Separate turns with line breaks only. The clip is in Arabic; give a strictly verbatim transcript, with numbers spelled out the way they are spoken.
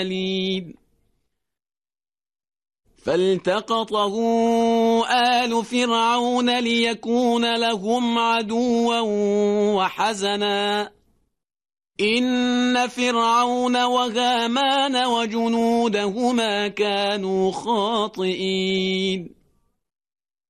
فالتقطه آل فرعون ليكون لهم عدوا وحزنا إن فرعون وهامان وجنودهما كانوا خاطئين